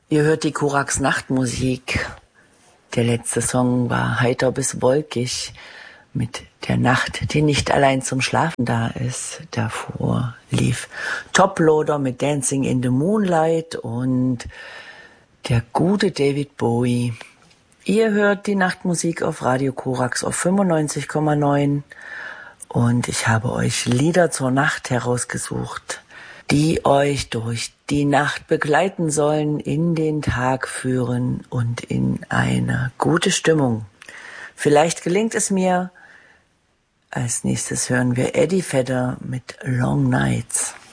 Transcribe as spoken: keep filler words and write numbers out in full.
Ihr hört die Korax Nachtmusik. Der letzte Song war heiter bis wolkig mit der Nacht, die nicht allein zum Schlafen da ist. Davor lief Toploader mit Dancing in the Moonlight und der gute David Bowie. Ihr hört die Nachtmusik auf Radio Korax auf fünfundneunzig Komma neun und ich habe euch Lieder zur Nacht herausgesucht, die euch durch die Nacht begleiten sollen, in den Tag führen und in eine gute Stimmung. Vielleicht gelingt es mir. Als nächstes hören wir Eddie Vedder mit Long Nights.